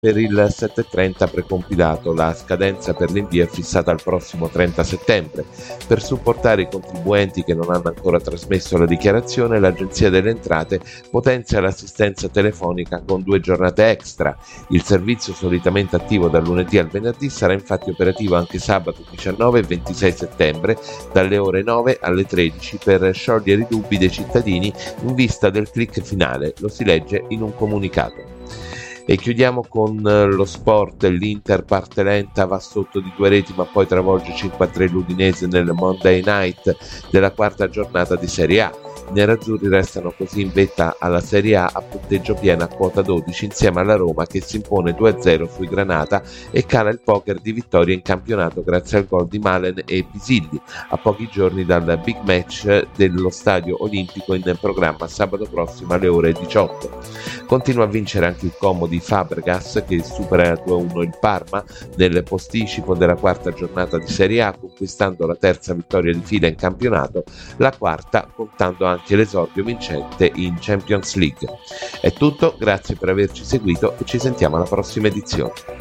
per il 7:30 precompilato. La scadenza per l'invio è fissata al prossimo 30 settembre. Per supportare i contribuenti che non hanno ancora trasmesso la dichiarazione, l'Agenzia delle Entrate potenzia l'assistenza telefonica con 2 giornate extra. Il servizio, solitamente attivo dal lunedì al venerdì, sarà infatti operativo anche sabato 19 e 26 settembre dalle ore 9 alle 13 per sciogliere i dubbi dei cittadini in vista del click finale. Lo si legge in un comunicato. E chiudiamo con lo sport. L'Inter parte lenta, va sotto di 2 reti ma poi travolge 5-3 l'Udinese nel Monday Night della quarta giornata di Serie A. I nerazzurri restano così in vetta alla Serie A a punteggio pieno a quota 12 insieme alla Roma che si impone 2-0 sui Granata e cala il poker di vittoria in campionato grazie al gol di Malen e Pisilli a pochi giorni dal big match dello Stadio Olimpico in programma sabato prossimo alle ore 18. Continua a vincere anche il Como di Fabregas che supera 2-1 il Parma nel posticipo della quarta giornata di Serie A, conquistando la terza vittoria di fila in campionato, la quarta contando anche l'esordio vincente in Champions League. È tutto, grazie per averci seguito e ci sentiamo alla prossima edizione.